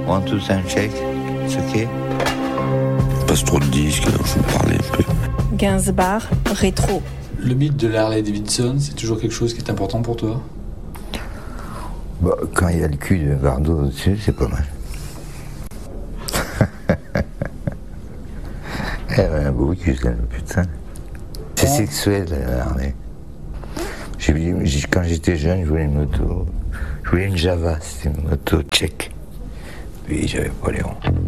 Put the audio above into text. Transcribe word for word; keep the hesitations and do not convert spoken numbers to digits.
One, two, sound check. C'est ok. Passe trop de disques, alors je vais parler un peu. Gainsbourg, rétro. Le mythe de la Harley Davidson, c'est toujours quelque chose qui est important pour toi? Bah, quand il y a le cul de Bardot au-dessus, c'est pas mal. Elle a un beau cul, celle, putain. C'est Oh. sexuel, la Harley. J'ai, j'ai, quand j'étais jeune, je voulais une moto. Je voulais une Java, c'était une moto tchèque. Puis j'avais pas les ronds.